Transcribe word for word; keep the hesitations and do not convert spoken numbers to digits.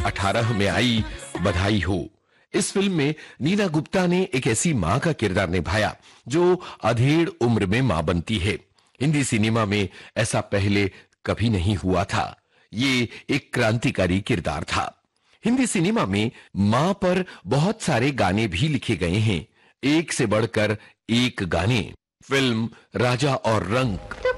अठारह में आई बधाई हो। इस फिल्म में नीना गुप्ता ने एक ऐसी मां का किरदार निभाया जो अधेड़ उम्र में मां बनती है। हिंदी सिनेमा में ऐसा पहले कभी नहीं हुआ था। ये एक क्रांतिकारी किरदार था। हिंदी सिनेमा में मां पर बहुत सारे गाने भी लिखे गए हैं, एक से बढ़कर एक गाने। फिल्म राजा और रंक